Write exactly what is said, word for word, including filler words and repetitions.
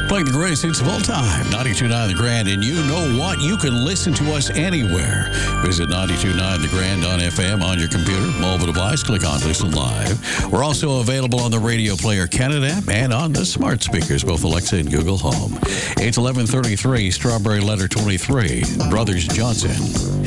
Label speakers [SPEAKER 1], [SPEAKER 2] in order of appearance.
[SPEAKER 1] Playing the greatest hits of all time, ninety-two point nine The Grand. And you know what? You can listen to us anywhere. Visit ninety-two point nine The Grand on F M on your computer, mobile device. Click on Listen Live. We're also available on the Radio Player Canada app and on the smart speakers, both Alexa and Google Home. It's eleven thirty-three, Strawberry Letter twenty-three, Brothers Johnson.